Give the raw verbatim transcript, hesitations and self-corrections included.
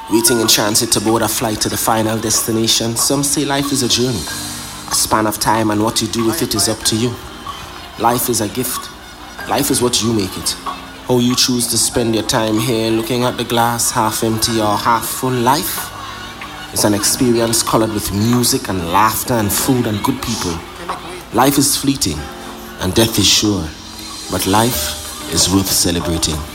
waiting in transit to board a flight to the final destination. Some say life is a journey, a span of time, and what you do with it is up to you. Life is a gift. Life is what you make it. How you choose to spend your time here, looking at the glass half empty or half full. Life is an experience colored with music and laughter and food and good people. Life is fleeting and death is sure, but life is worth celebrating.